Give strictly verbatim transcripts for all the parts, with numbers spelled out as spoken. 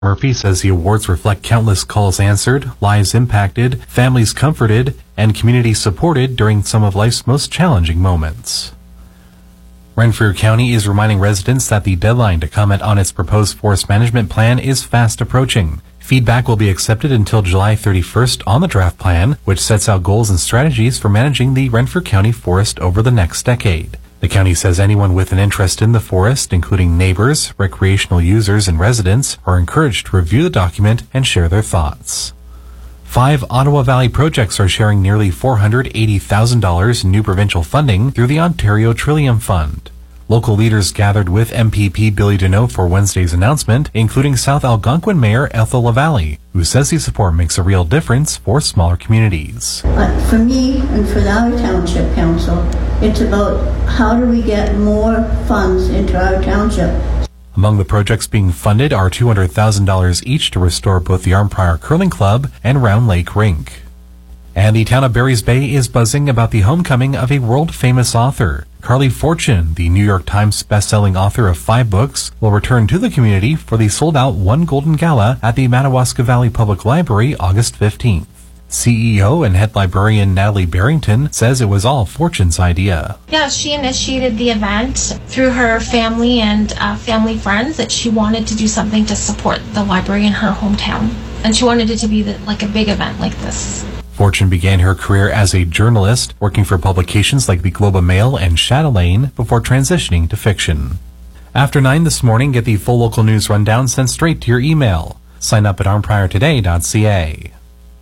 Murphy says the awards reflect countless calls answered, lives impacted, families comforted, and communities supported during some of life's most challenging moments. Renfrew County is reminding residents that the deadline to comment on its proposed forest management plan is fast approaching. Feedback will be accepted until July thirty-first on the draft plan, which sets out goals and strategies for managing the Renfrew County forest over the next decade. The county says anyone with an interest in the forest, including neighbors, recreational users, and residents, are encouraged to review the document and share their thoughts. Five Ottawa Valley projects are sharing nearly four hundred eighty thousand dollars in new provincial funding through the Ontario Trillium Fund. Local leaders gathered with M P P Billy Deneau for Wednesday's announcement, including South Algonquin Mayor Ethel LaValle, who says the support makes a real difference for smaller communities. But for me and for our Township Council, it's about how do we get more funds into our township. Among the projects being funded are two hundred thousand dollars each to restore both the Arnprior Curling Club and Round Lake Rink. And the town of Barry's Bay is buzzing about the homecoming of a world-famous author. Carly Fortune, the New York Times best-selling author of five books, will return to the community for the sold-out One Golden Gala at the Madawaska Valley Public Library August fifteenth. C E O and head librarian Natalie Barrington says it was all Fortune's idea. Yeah, she initiated the event through her family and uh, family friends that she wanted to do something to support the library in her hometown. And she wanted it to be the, like a big event like this. Fortune began her career as a journalist, working for publications like the Globe and Mail and Chatelaine before transitioning to fiction. After nine this morning, get the full local news rundown sent straight to your email. Sign up at arnprior today dot c a.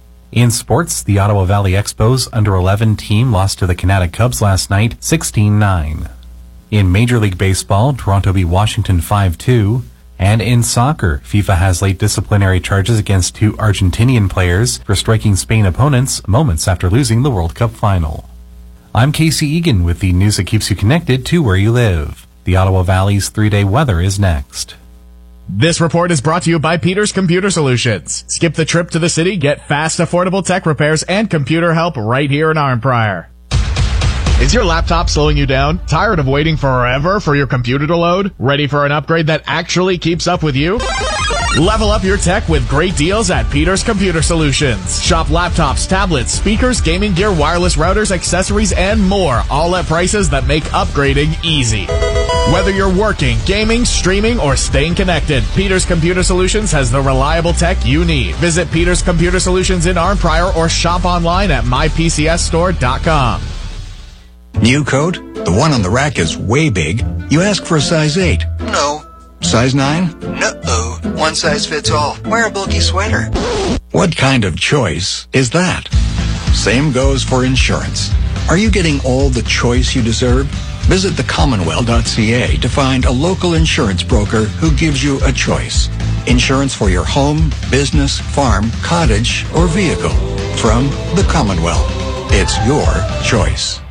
In sports, the Ottawa Valley Expos under eleven team lost to the Canada Cubs last night sixteen nine. In Major League Baseball, Toronto beat Washington five two. And in soccer, FIFA has laid disciplinary charges against two Argentinian players for striking Spain opponents moments after losing the World Cup final. I'm Casey Egan with the news that keeps you connected to where you live. The Ottawa Valley's three-day weather is next. This report is brought to you by Peters Computer Solutions. Skip the trip to the city, get fast, affordable tech repairs and computer help right here in Arnprior. Is your laptop slowing you down? Tired of waiting forever for your computer to load? Ready for an upgrade that actually keeps up with you? Level up your tech with great deals at Peters Computer Solutions. Shop laptops, tablets, speakers, gaming gear, wireless routers, accessories, and more, all at prices that make upgrading easy. Whether you're working, gaming, streaming, or staying connected, Peters Computer Solutions has the reliable tech you need. Visit Peters Computer Solutions in Arnprior or shop online at my p c s store dot com. New coat? The one on the rack is way big. You ask for a size eight. No. Size nine? No-oh. One size fits all. Wear a bulky sweater. What kind of choice is that? Same goes for insurance. Are you getting all the choice you deserve? Visit the commonwealth dot c a to find a local insurance broker who gives you a choice. Insurance for your home, business, farm, cottage, or vehicle. From the Commonwealth. It's your choice.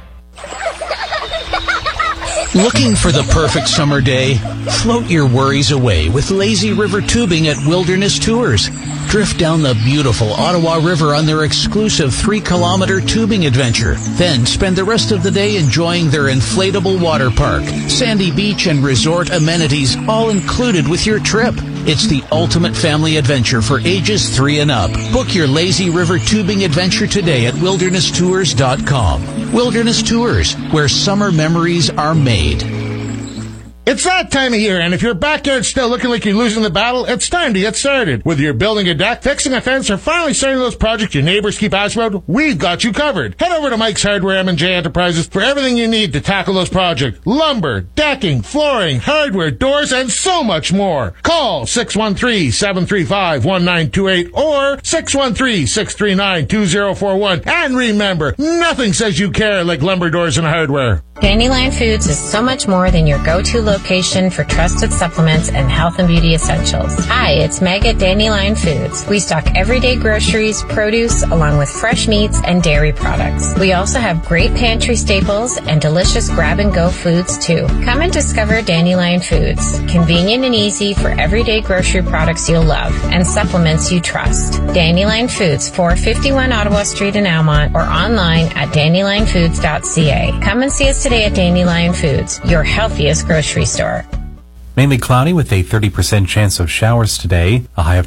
Looking for the perfect summer day? Float your worries away with Lazy River Tubing at Wilderness Tours. Drift down the beautiful Ottawa River on their exclusive three-kilometer tubing adventure. Then spend the rest of the day enjoying their inflatable water park, sandy beach, and resort amenities all included with your trip. It's the ultimate family adventure for ages three and up. Book your Lazy River Tubing adventure today at wilderness tours dot com. Wilderness Tours, where summer memories are made. It's that time of year, and if your backyard's still looking like you're losing the battle, it's time to get started. Whether you're building a deck, fixing a fence, or finally starting those projects your neighbors keep asking about, we've got you covered. Head over to Mike's Hardware M and J Enterprises for everything you need to tackle those projects. Lumber, decking, flooring, hardware, doors, and so much more. Call six one three, seven three five, one nine two eight or six one three, six three nine, two zero four one. And remember, nothing says you care like lumber, doors, and hardware. Dandelion Foods is so much more than your go-to location for trusted supplements and health and beauty essentials. Hi, it's Meg at Dandelion Foods. We stock everyday groceries, produce, along with fresh meats and dairy products. We also have great pantry staples and delicious grab-and-go foods, too. Come and discover Dandelion Foods. Convenient and easy for everyday grocery products you'll love and supplements you trust. Dandelion Foods, four fifty-one Ottawa Street in Almont, or online at dandelion foods dot c a. Come and see us today at Dandelion Foods, your healthiest grocery store. Mainly cloudy with a thirty percent chance of showers today, a high of